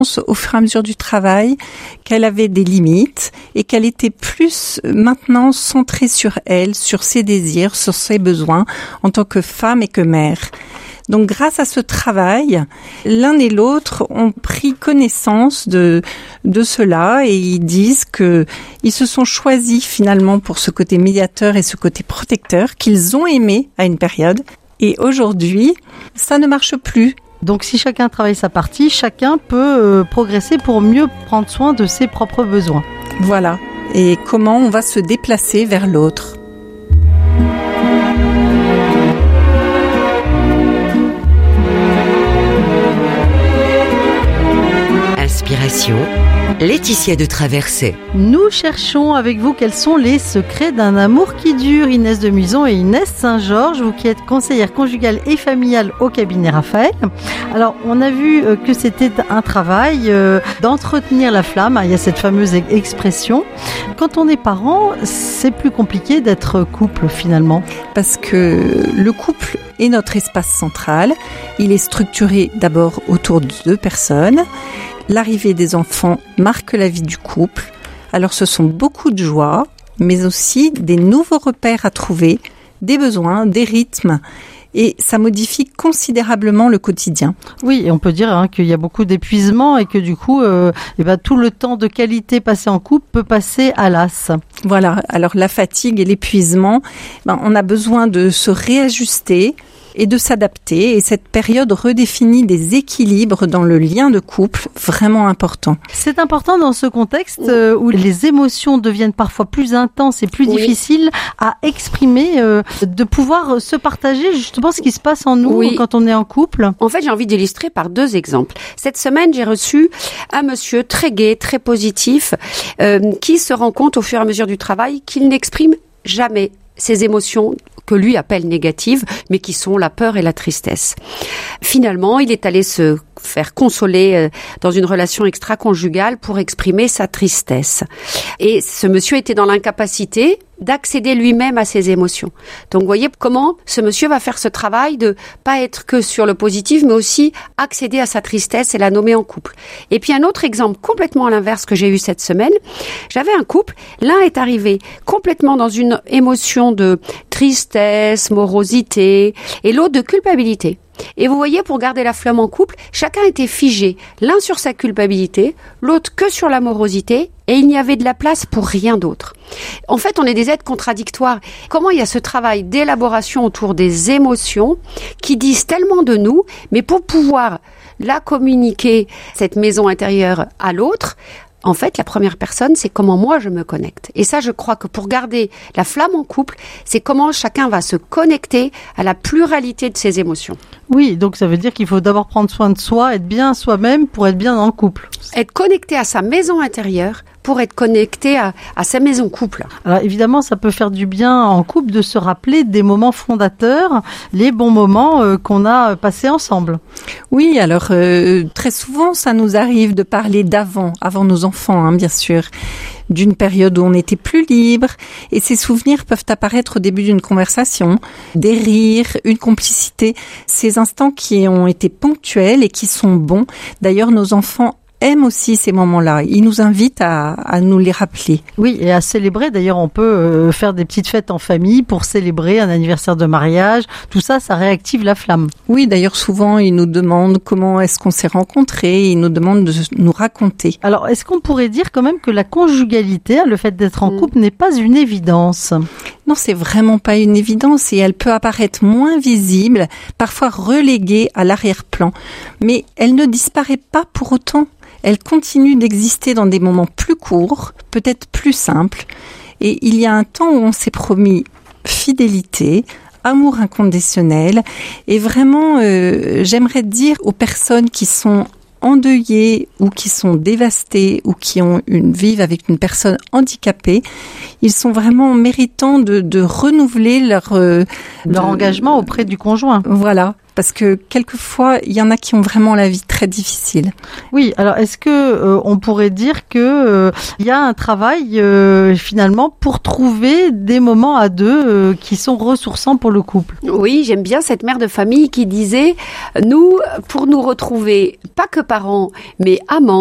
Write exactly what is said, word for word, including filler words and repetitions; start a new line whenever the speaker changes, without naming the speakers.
au fur et à mesure du travail qu'elle avait des limites et qu'elle était plus maintenant centrée sur elle, sur ses désirs, sur ses besoins en tant que femme et que mère. Donc grâce à ce travail, l'un et l'autre ont pris connaissance de de cela et ils disent que ils se sont choisis finalement pour ce côté médiateur et ce côté protecteur qu'ils ont aimé à une période. Et aujourd'hui, ça ne marche plus.
Donc si chacun travaille sa partie, chacun peut euh, progresser pour mieux prendre soin de ses propres besoins.
Voilà. Et comment on va se déplacer vers l'autre.
Inspiration, Laetitia de Traversée.
Nous cherchons avec vous quels sont les secrets d'un amour qui dure. Inès de Muison et Inès Saint-Georges, vous qui êtes conseillère conjugale et familiale au cabinet Raphaël. Alors, on a vu que c'était un travail euh, d'entretenir la flamme. Il y a cette fameuse expression. Quand on est parent, c'est plus compliqué d'être couple finalement.
Parce que le couple est notre espace central. Il est structuré d'abord autour de deux personnes. L'arrivée des enfants marque la vie du couple. Alors ce sont beaucoup de joie, mais aussi des nouveaux repères à trouver, des besoins, des rythmes. Et ça modifie considérablement le quotidien.
Oui, et on peut dire hein, qu'il y a beaucoup d'épuisement et que du coup, euh, eh ben, tout le temps de qualité passé en couple peut passer à l'as.
Voilà, alors la fatigue et l'épuisement, ben, on a besoin de se réajuster et de s'adapter. Et cette période redéfinit des équilibres dans le lien de couple vraiment important.
C'est important dans ce contexte euh, où les émotions deviennent parfois plus intenses et plus oui. difficiles à exprimer, euh, de pouvoir se partager justement ce qui se passe en nous oui. quand on est en couple.
En fait, j'ai envie d'illustrer par deux exemples. Cette semaine, j'ai reçu un monsieur très gai, très positif, euh, qui se rend compte au fur et à mesure du travail qu'il n'exprime jamais ses émotions que lui appelle négatives, mais qui sont la peur et la tristesse. Finalement, il est allé se faire consoler dans une relation extra-conjugale pour exprimer sa tristesse. Et ce monsieur était dans l'incapacité d'accéder lui-même à ses émotions. Donc, vous voyez comment ce monsieur va faire ce travail de pas être que sur le positif, mais aussi accéder à sa tristesse et la nommer en couple. Et puis, un autre exemple complètement à l'inverse que j'ai eu cette semaine. J'avais un couple, l'un est arrivé complètement dans une émotion de tristesse, morosité, et l'autre de culpabilité. Et vous voyez, pour garder la flamme en couple, chacun était figé, l'un sur sa culpabilité, l'autre que sur l'amorosité, et il n'y avait de la place pour rien d'autre. En fait, on est des êtres contradictoires. Comment il y a ce travail d'élaboration autour des émotions qui disent tellement de nous, mais pour pouvoir la communiquer, cette maison intérieure, à l'autre, en fait, la première personne, c'est comment moi je me connecte. Et ça, je crois que pour garder la flamme en couple, c'est comment chacun va se connecter à la pluralité de ses émotions.
Oui, donc ça veut dire qu'il faut d'abord prendre soin de soi, être bien soi-même pour être bien dans le couple.
Être connecté à sa maison intérieure pour être connecté à, à sa maison couple.
Alors évidemment, ça peut faire du bien en couple de se rappeler des moments fondateurs, les bons moments euh, qu'on a passés ensemble.
Oui, alors euh, très souvent, ça nous arrive de parler d'avant, avant nos enfants, hein, bien sûr, d'une période où on était plus libre. Et ces souvenirs peuvent apparaître au début d'une conversation, des rires, une complicité, ces instants qui ont été ponctuels et qui sont bons. D'ailleurs, nos enfants aiment aussi ces moments-là. Ils nous invitent à, à nous les rappeler.
Oui, et à célébrer. D'ailleurs, on peut euh, faire des petites fêtes en famille pour célébrer un anniversaire de mariage. Tout ça, ça réactive la flamme.
Oui, d'ailleurs, souvent, ils nous demandent comment est-ce qu'on s'est rencontrés. Ils nous demandent de nous raconter.
Alors, est-ce qu'on pourrait dire quand même que la conjugalité, le fait d'être en couple, mmh. n'est pas une évidence ?
Non, c'est vraiment pas une évidence et elle peut apparaître moins visible, parfois reléguée à l'arrière-plan. Mais elle ne disparaît pas pour autant. Elle continue d'exister dans des moments plus courts, peut-être plus simples. Et il y a un temps où on s'est promis fidélité, amour inconditionnel. Et vraiment, euh, j'aimerais dire aux personnes qui sont endeuillés ou qui sont dévastés ou qui ont une vivent avec une personne handicapée, ils sont vraiment méritants de, de renouveler leur euh,
leur
de,
engagement auprès du conjoint.
Voilà. Parce que quelquefois, il y en a qui ont vraiment la vie très difficile.
Oui, alors est-ce que euh, on pourrait dire que euh, il y a un travail euh, finalement pour trouver des moments à deux euh, qui sont ressourçants pour le couple?
Oui, j'aime bien cette mère de famille qui disait, nous, pour nous retrouver, pas que parents, mais amants,